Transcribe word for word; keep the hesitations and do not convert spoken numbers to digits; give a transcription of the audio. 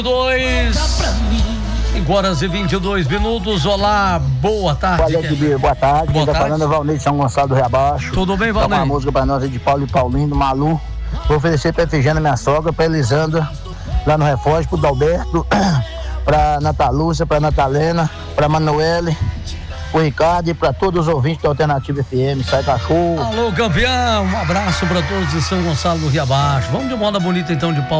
dois. cinco horas e vinte e dois minutos. Olá, boa tarde. Olha aqui, boa tarde. Boa Quem tá tarde. falando é Valnei de São Gonçalo do Reabaixo. Tudo bem, Toca Valnei? uma música pra nós aí de Paulo e Paulinho, do Malu. Vou oferecer pra Efigênia, minha sogra, pra Elisandra, lá no Refógio, pro Dalberto, pra Natalúcia, pra Natalena, pra Manoele, pro Ricardo e pra todos os ouvintes da Alternativa F M. Sai cachorro. Alô, campeão. Um abraço pra todos de São Gonçalo do Riabaixo. Vamos de moda bonita então de Paulo